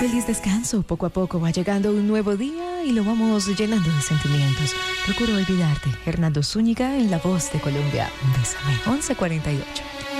Feliz descanso. Poco a poco va llegando un nuevo día y lo vamos llenando de sentimientos. Procuro olvidarte. Hernando Zúñiga en La Voz de Colombia. Bésame. 11:48.